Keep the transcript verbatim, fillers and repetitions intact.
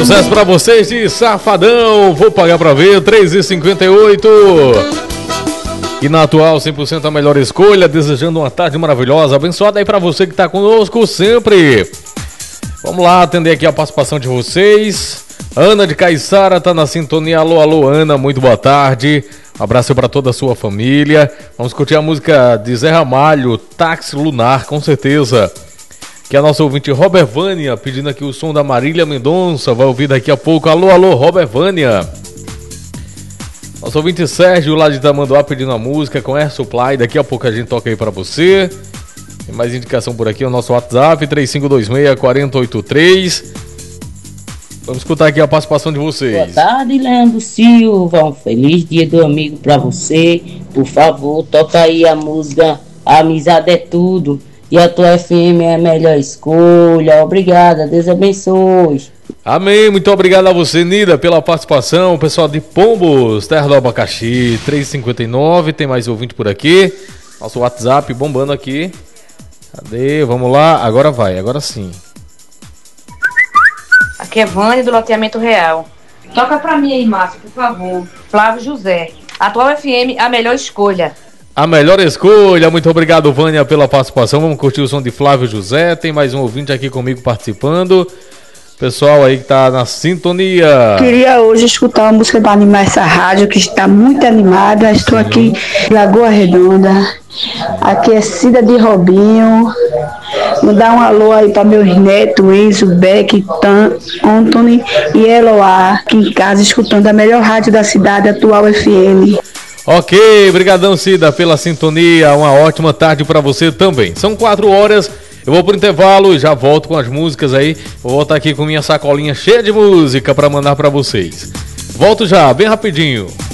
Sucesso pra vocês de Safadão. Vou pagar pra ver, três e cinquenta e oito. E na atual, cem por cento a melhor escolha. Desejando uma tarde maravilhosa, abençoada aí pra você que tá conosco sempre. Vamos lá atender aqui a participação de vocês. Ana de Caiçara tá na sintonia. Alô, alô, Ana, muito boa tarde. Um abraço para toda a sua família. Vamos curtir a música de Zé Ramalho, Táxi Lunar, com certeza. Que é a nossa ouvinte Robert Vânia, pedindo aqui o som da Marília Mendonça. Vai ouvir daqui a pouco. Alô, alô, Robert Vânia. Nosso ouvinte Sérgio, lá de Tamanduá, pedindo a música com Air Supply. Daqui a pouco a gente toca aí para você. Tem mais indicação por aqui, o nosso WhatsApp, três cinco dois seis, quatro oito três. Vamos escutar aqui a participação de vocês. Boa tarde, Leandro Silva. Um feliz dia do amigo pra você. Por favor, toca aí a música Amizade é Tudo. E a tua F M é a melhor escolha. Obrigada, Deus abençoe. Amém, muito obrigado a você, Nida, pela participação. O pessoal de Pombos, Terra do Abacaxi, três cinco nove. Tem mais ouvinte por aqui. Nosso WhatsApp bombando aqui. Cadê? Vamos lá. Agora vai, agora sim. Aqui é Vânia do Loteamento Real. Toca pra mim aí, Márcio, por favor. Flávio José. Atual F M, a melhor escolha. A melhor escolha. Muito obrigado, Vânia, pela participação. Vamos curtir o som de Flávio José. Tem mais um ouvinte aqui comigo participando. Pessoal aí que tá na sintonia. Queria hoje escutar uma música para animar essa rádio que está muito animada. Estou Sim. aqui em Lagoa Redonda. Aqui é Cida de Robinho. Mandar um alô aí para meus netos, Enzo, Beck, Tan, Anthony e Eloá, aqui em casa, escutando a melhor rádio da cidade, Atual F M. Ok, brigadão, Cida, pela sintonia. Uma ótima tarde para você também. São quatro horas. Eu vou pro intervalo e já volto com as músicas aí. Vou voltar aqui com minha sacolinha cheia de música para mandar para vocês. Volto já, bem rapidinho.